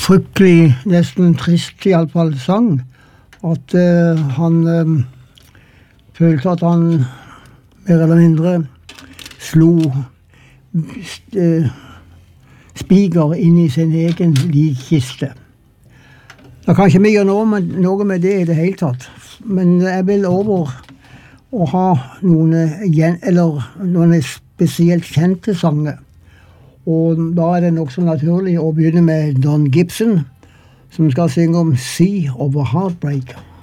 fryktelig, nesten trist i alle fall sang, at han følte at han mer eller mindre slo spiker inn i sin egen likkiste. Da kan ikke vi gjøre noe med det i det hele tatt, men jeg vil over å ha noen spesielt kjente sanger. Og da det nok så naturlig å begynne med Don Gibson, som skal synge om Sea of a Heartbreak.